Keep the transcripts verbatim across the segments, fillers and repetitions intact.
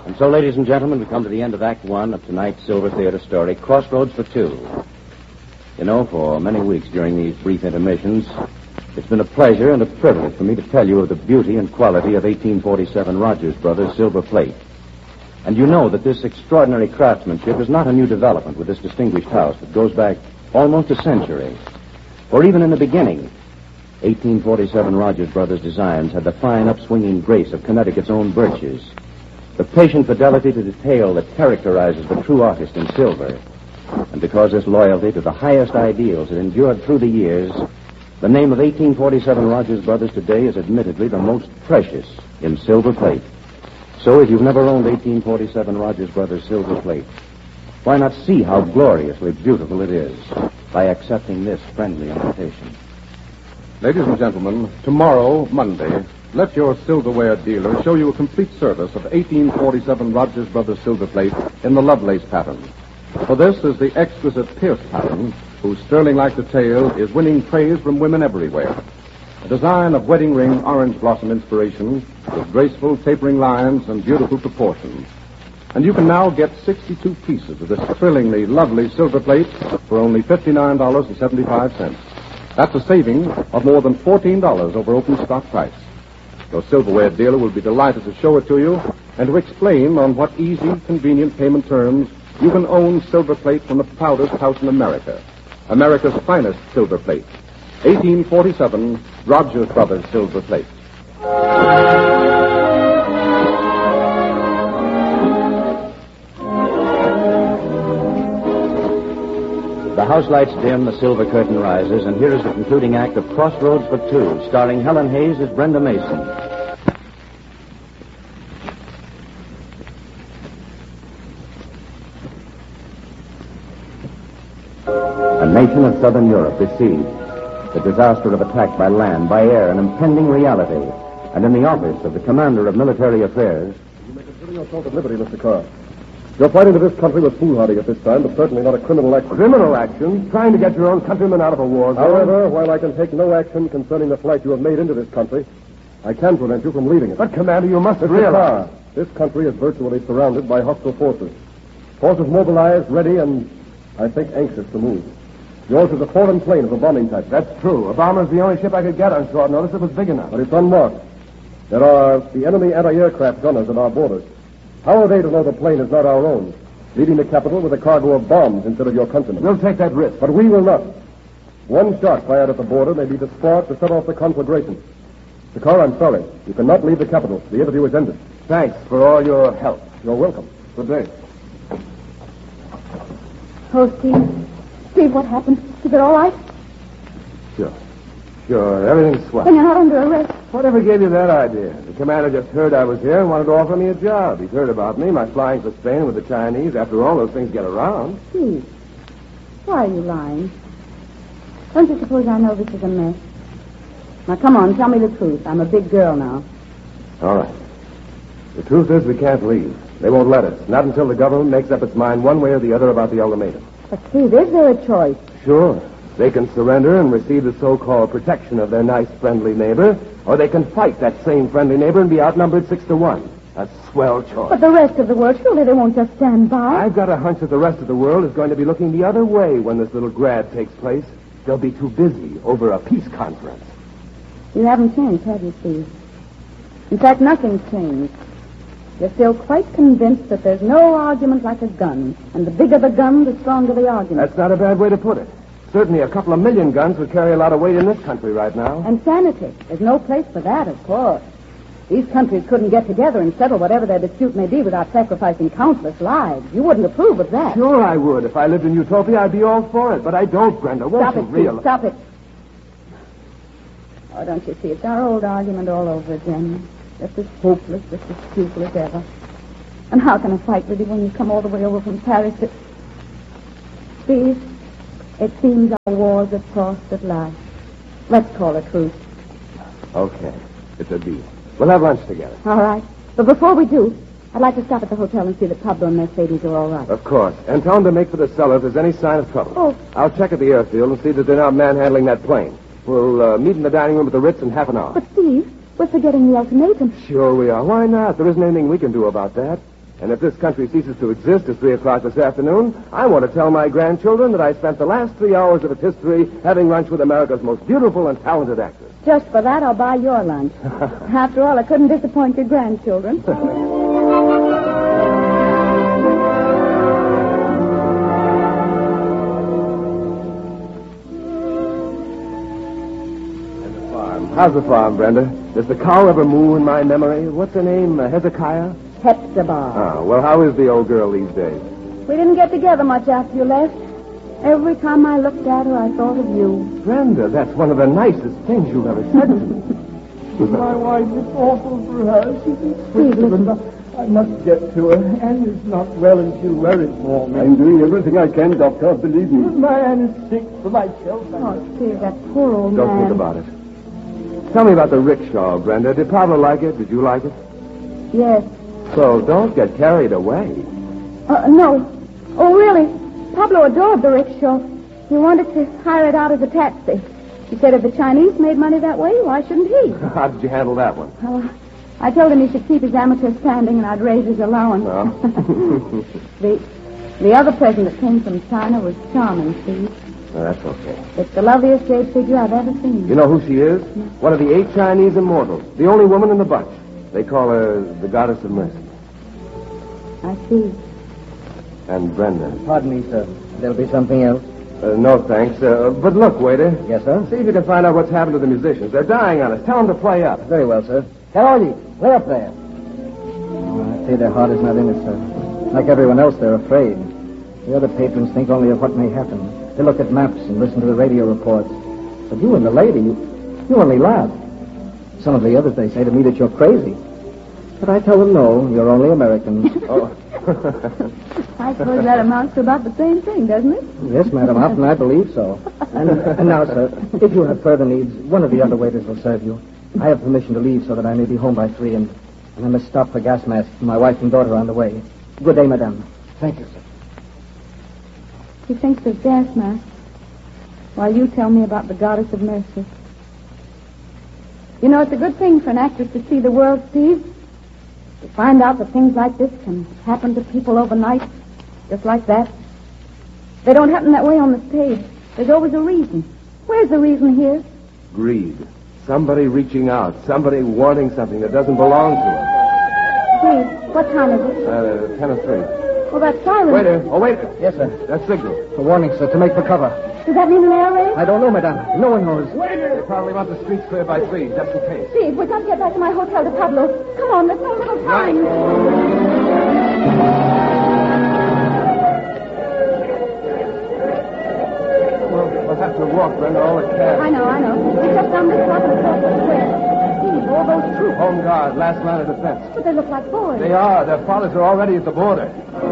And so, ladies and gentlemen, we come to the end of Act One of tonight's Silver Theater story, Crossroads for Two. You know, for many weeks during these brief intermissions, it's been a pleasure and a privilege for me to tell you of the beauty and quality of eighteen forty-seven Rogers Brothers silver plate. And you know that this extraordinary craftsmanship is not a new development with this distinguished house that goes back almost a century. For even in the beginning, eighteen forty-seven Rogers Brothers designs had the fine upswinging grace of Connecticut's own birches, the patient fidelity to detail that characterizes the true artist in silver. And because this loyalty to the highest ideals had endured through the years, the name of eighteen forty-seven Rogers Brothers today is admittedly the most precious in silver plate. So if you've never owned eighteen forty-seven Rogers Brothers silver plate, why not see how gloriously beautiful it is by accepting this friendly invitation? Ladies and gentlemen, tomorrow, Monday, let your silverware dealer show you a complete service of eighteen forty-seven Rogers Brothers silver plate in the Lovelace pattern. For this is the exquisite Pierce pattern, whose sterling-like detail is winning praise from women everywhere. A design of wedding ring orange blossom inspiration with graceful tapering lines and beautiful proportions. And you can now get sixty-two pieces of this thrillingly lovely silver plate for only fifty-nine dollars and seventy-five cents. That's a saving of more than fourteen dollars over open stock price. Your silverware dealer will be delighted to show it to you and to explain on what easy, convenient payment terms you can own silver plate from the proudest house in America. America's finest silver plate. eighteen forty-seven Rogers Brothers silver plate. The house lights dim, the silver curtain rises, and here is the concluding act of Crossroads for Two, starring Helen Hayes as Brenda Mason. A nation of southern Europe besieged. The disaster of attack by land, by air, an impending reality. And in the office of the Commander of Military Affairs... You may consider yourself at liberty, Mister Carr. Your fight into this country was foolhardy at this time, but certainly not a criminal action. Criminal action? Trying to get your own countrymen out of a war zone? However, while I can take no action concerning the flight you have made into this country, I can prevent you from leaving it. But, Commander, you must Mister realize... Carr, this country is virtually surrounded by hostile forces. Forces mobilized, ready, and, I think, anxious to move. Yours is a foreign plane of a bombing type. That's true. A bomber's the only ship I could get on short notice that was big enough. But it's unmarked. There are the enemy anti-aircraft gunners at our borders. How are they to know the plane is not our own, leaving the capital with a cargo of bombs instead of your countrymen? We'll take that risk. But we will not. One shot fired at the border may be the spark to set off the conflagration. Mister Carr, I'm sorry. You cannot leave the capital. The interview is ended. Thanks for all your help. You're welcome. Good day. Oh, Steve. Steve, what happened? Is it all right? Sure. Sure, everything's swell. Then you're not under arrest. Whatever gave you that idea? The commander just heard I was here and wanted to offer me a job. He's heard about me, my flying for Spain with the Chinese. After all, those things get around. Steve, why are you lying? Don't you suppose I know this is a mess? Now, come on, tell me the truth. I'm a big girl now. All right. The truth is we can't leave. They won't let us. Not until the government makes up its mind one way or the other about the ultimatum. But, Steve, is there a choice? Sure. They can surrender and receive the so-called protection of their nice, friendly neighbor, or they can fight that same friendly neighbor and be outnumbered six to one. A swell choice. But the rest of the world, surely they won't just stand by. I've got a hunch that the rest of the world is going to be looking the other way when this little grab takes place. They'll be too busy over a peace conference. You haven't changed, have you, Steve? In fact, nothing's changed. You're still quite convinced that there's no argument like a gun, and the bigger the gun, the stronger the argument. That's not a bad way to put it. Certainly a couple of million guns would carry a lot of weight in this country right now. And sanity. There's no place for that, of course. These countries couldn't get together and settle whatever their dispute may be without sacrificing countless lives. You wouldn't approve of that. Sure I would. If I lived in Utopia, I'd be all for it. But I don't, Brenda. Won't Stop you it, Steve. realize? Stop it. Oh, don't you see? It's our old argument all over again. Just as hopeless, just as futile as ever. And how can I fight with you when you come all the way over from Paris to... Steve, it seems our wars have crossed at last. Let's call it truce. Okay. It's a deal. We'll have lunch together. All right. But before we do, I'd like to stop at the hotel and see that Pablo and Mercedes are all right. Of course. And tell them to make for the cellar if there's any sign of trouble. Oh. I'll check at the airfield and see that they're not manhandling that plane. We'll uh, meet in the dining room at the Ritz in half an hour. But, Steve, we're forgetting the ultimatum. Sure we are. Why not? There isn't anything we can do about that. And if this country ceases to exist at three o'clock this afternoon, I want to tell my grandchildren that I spent the last three hours of its history having lunch with America's most beautiful and talented actress. Just for that, I'll buy your lunch. After all, I couldn't disappoint your grandchildren. How's the farm, Brenda? Does the cow ever moo in my memory? What's her name? Uh, Hezekiah? Hepzibah. Ah, well, how is the old girl these days? We didn't get together much after you left. Every time I looked at her, I thought of you. Brenda, that's one of the nicest things you've ever said to me. My wife is awful for her. She's in Steve, listen. I must get to her. Anne is not well and she'll worry for me. I'm doing everything I can, Doctor. Believe me. My Anne is sick for myself. Oh, Steve, that poor old Don't man. think about it. Tell me about the rickshaw, Brenda. Did Pablo like it? Did you like it? Yes. So don't get carried away. Uh, no. Oh, really? Pablo adored the rickshaw. He wanted to hire it out as a taxi. He said if the Chinese made money that way, why shouldn't he? How did you handle that one? Uh, I told him he should keep his amateur standing and I'd raise his allowance. Oh. the, the other present that came from China was charming, Steve. No, that's okay. It's the loveliest jade figure I've ever seen. You know who she is? One of the eight Chinese immortals. The only woman in the bunch. They call her the Goddess of Mercy. I see. And Brenda. Pardon me, sir. There'll be something else. Uh, no, thanks. Uh, but look, waiter. Yes, sir? See if you can find out what's happened to the musicians. They're dying on us. Tell them to play up. Very well, sir. Karoli, play up there. Oh, I say their heart is not in it, sir. Like everyone else, they're afraid. The other patrons think only of what may happen. They look at maps and listen to the radio reports. But you and the lady, you, you only laugh. Some of the others, they say to me that you're crazy. But I tell them no, you're only Americans. Oh. I suppose that amounts to about the same thing, doesn't it? Yes, madam, often I believe so. And, and now, sir, if you have further needs, one of the other waiters will serve you. I have permission to leave so that I may be home by three, and, and I must stop for gas masks for my wife and daughter on the way. Good day, madam. Thank you, sir. He thinks of gas masks while you tell me about the Goddess of Mercy. You know, it's a good thing for an actress to see the world, Steve. To find out that things like this can happen to people overnight, just like that. They don't happen that way on the stage. There's always a reason. Where's the reason here? Greed. Somebody reaching out. Somebody wanting something that doesn't belong to them. Steve, what time is it? Uh, ten or three. Oh, that siren. Waiter. Oh, waiter. Yes, sir. That signal. A warning, sir, to make for cover. Does that mean an air raid? I don't know, madam. No one knows. They probably want the streets cleared by three, just in case. Steve, we've got to get back to my hotel to Pablo. Come on, there's no little time. Well, we'll have to walk, Brenda, all it can. I know, I know. We just down this block and across the square. Steve, all those troops. Home guard, last line of defense. But they look like boys. They are. Their fathers are already at the border.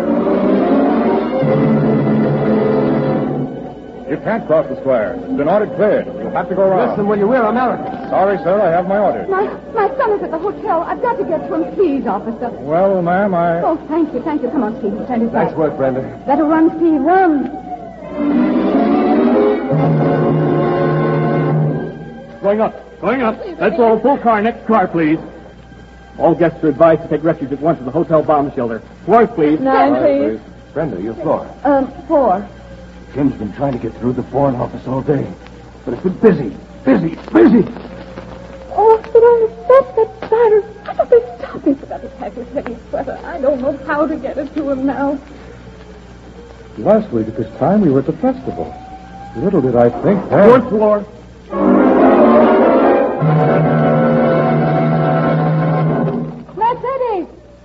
You can't cross the square. It's been ordered cleared. You'll have to go around. Listen, will you? We're Americans. Sorry, sir. I have my orders. My, my son is at the hotel. I've got to get to him. Please, officer. Well, ma'am, I... Oh, thank you, thank you. Come on, Steve. Turn his back. Nice work, Brenda. Better run, Steve. Run. Going up. Going up. That's all. Full car. Next car, please. All guests are advised to take refuge at once at the hotel bomb shelter. Floors, please. Nine, please. Brenda, your floor. Um, four. Jim's been trying to get through the foreign office all day. But it's been busy. Busy. Busy. Oh, did I stop that siren? I thought they stopped me. Forgot to pack his heavy sweater. I don't know how to get it to him now. Last week at this time, we were at the festival. Little did I think... Fourth floor. Mercedes!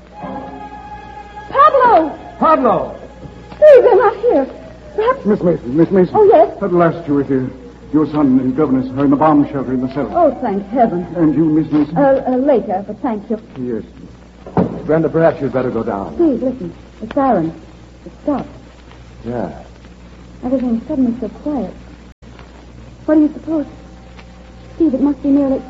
Pablo! Pablo! Steve, they're not here. Perhaps... Miss Mason, Miss Mason. Oh, yes? At last you were here. Your son and governess are in the bomb shelter in the cellar. Oh, thank heaven. And you, Miss Mason? Uh, uh, later, but thank you. Yes. Brenda, perhaps you'd better go down. Steve, listen. The siren. It stopped. Yeah. Everything's suddenly so quiet. What do you suppose? Steve, it must be nearly...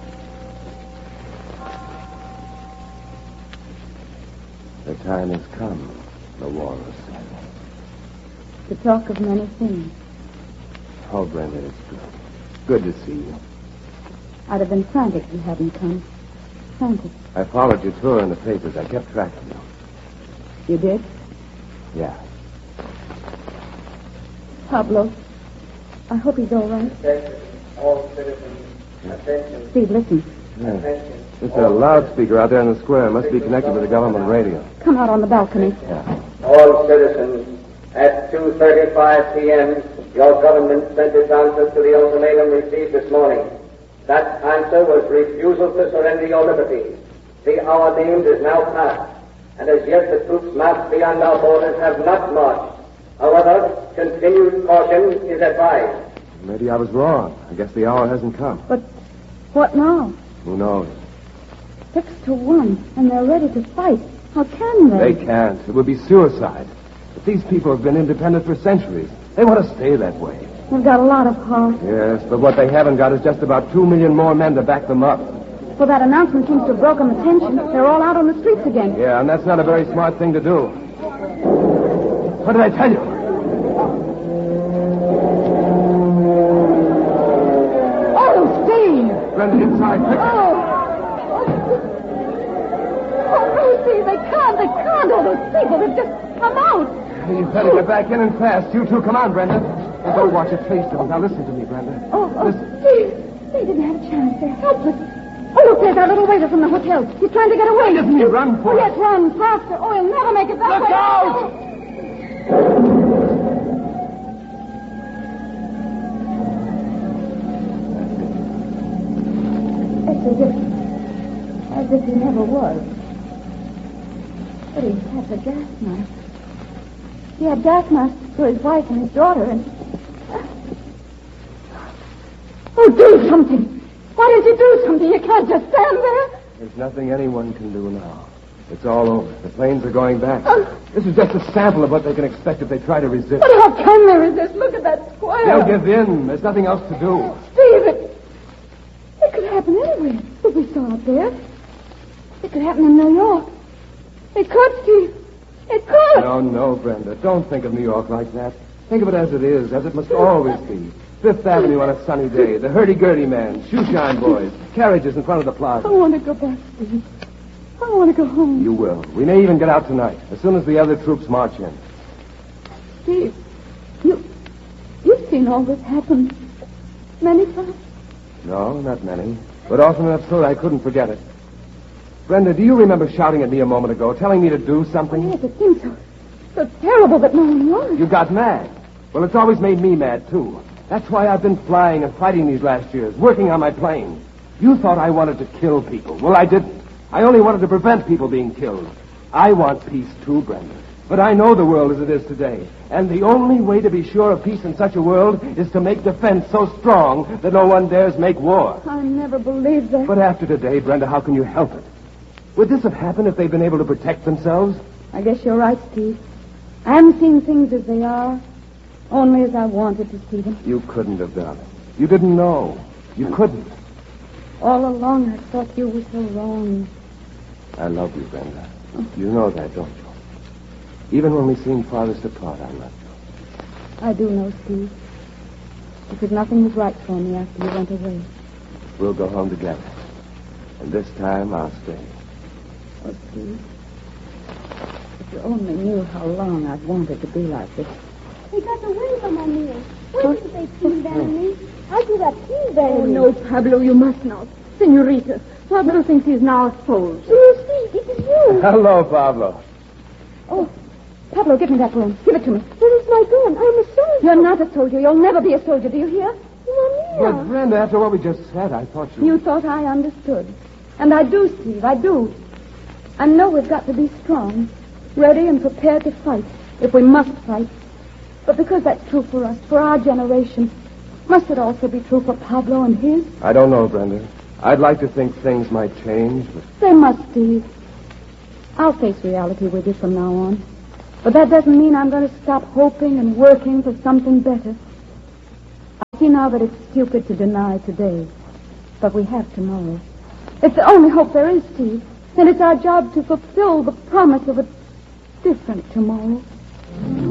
The time has come, the walrus said. To talk of many things. Oh, Brenda, it's good. Good to see you. I'd have been frantic if you hadn't come. Frantic. I followed your tour in the papers. I kept track of you. You did? Yeah. Pablo, I hope he's all right. Attention, all citizens. Attention. Steve, listen. Yeah. Attention. It's a loudspeaker out there in the square. It must be connected with the government radio. Come out on the balcony. Yeah. All citizens, at two thirty-five p.m., your government sent its answer to the ultimatum received this morning. That answer was refusal to surrender your liberties. The hour named is now past, and as yet the troops massed beyond our borders have not marched. However, continued caution is advised. Maybe I was wrong. I guess the hour hasn't come. But what now? Who knows? Six to one, and they're ready to fight. How can they? They can't. It would be suicide. But these people have been independent for centuries. They want to stay that way. They've got a lot of heart. Yes, but what they haven't got is just about two million more men to back them up. Well, that announcement seems to have broken the tension. They're all out on the streets again. Yeah, and that's not a very smart thing to do. What did I tell you? Oh, Steve! Brenda, inside, quick. Oh! Oh, no, Steve, they can't. They can't. All those people, they've just come out. You better get back in and fast. You two, come on, Brenda. Now, don't watch your face, though. Now, listen to me, Brenda. Oh, oh Listen. Steve, they didn't have a chance. They're helpless. Oh, look, there's our little waiter from the hotel. He's trying to get away. Doesn't he run for Oh, it? yes, run, faster. Oh, he'll never make it that Look way. out! It's as if, as if he never was. But he had the gas mask. He had gas masks for his wife and his daughter, and... Oh, do something! Why don't you do something? You can't just stand there. There's nothing anyone can do now. It's all over. The planes are going back. Oh. This is just a sample of what they can expect if they try to resist. But how can they resist? Look at that square. They'll give in. There's nothing else to do. Steve, it, it could happen anywhere. What we saw out there. It could happen in New York. It could, Steve. It could. No, no, Brenda. Don't think of New York like that. Think of it as it is, as it must always be. Fifth Avenue on a sunny day. The hurdy-gurdy man. Shoeshine boys. Carriages in front of the plaza. I want to go back, Steve. I want to go home. You will. We may even get out tonight, as soon as the other troops march in. Steve, you, you've seen all this happen many times. No, not many. But often enough so that I couldn't forget it. Brenda, do you remember shouting at me a moment ago, telling me to do something? Yes, it seems so, so terrible that no one was. You got mad. Well, it's always made me mad, too. That's why I've been flying and fighting these last years, working on my plane. You thought I wanted to kill people. Well, I didn't. I only wanted to prevent people being killed. I want peace, too, Brenda. But I know the world as it is today. And the only way to be sure of peace in such a world is to make defense so strong that no one dares make war. I never believed that. But after today, Brenda, how can you help it? Would this have happened if they'd been able to protect themselves? I guess you're right, Steve. I haven't seen things as they are, only as I wanted to see them. You couldn't have done it. You didn't know. You couldn't. All along, I thought you were so wrong. I love you, Brenda. You know that, don't you? Even when we seemed farthest apart, I loved you. I do know, Steve. Because nothing was right for me after you went away. We'll go home together. And this time, I'll stay. Oh, Steve. If you only knew how long I've wanted to be like this. They got away from my meal. Why didn't they teabag me? I could have teabagged Oh, me. no, Pablo, you must not. Senorita, Pablo thinks he's now a soldier. You see, it is you. Hello, Pablo. Oh, Pablo, give me that gun. Give it to me. Where is my gun? I'm a soldier. You're not a soldier. You'll never be a soldier. Do you hear? But, Brenda, after what we just said, I thought you... You thought I understood. And I do, Steve. I do. I know we've got to be strong, ready and prepared to fight, if we must fight. But because that's true for us, for our generation, must it also be true for Pablo and his? I don't know, Brenda. I'd like to think things might change, but... They must, Steve. I'll face reality with you from now on. But that doesn't mean I'm going to stop hoping and working for something better. I see now that it's stupid to deny today. But we have tomorrow. It's the only hope there is, Steve. And it's our job to fulfill the promise of a different tomorrow.